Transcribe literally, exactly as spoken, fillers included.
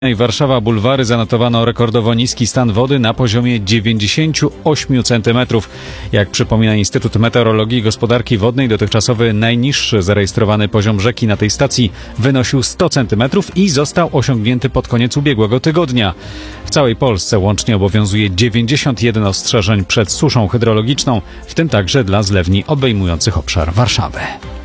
Warszawa Bulwary zanotowano rekordowo niski stan wody na poziomie dziewięćdziesiąt osiem centymetrów. Jak przypomina Instytut Meteorologii i Gospodarki Wodnej, dotychczasowy najniższy zarejestrowany poziom rzeki na tej stacji wynosił sto centymetrów i został osiągnięty pod koniec ubiegłego tygodnia. W całej Polsce łącznie obowiązuje dziewięćdziesiąt jeden ostrzeżeń przed suszą hydrologiczną, w tym także dla zlewni obejmujących obszar Warszawy.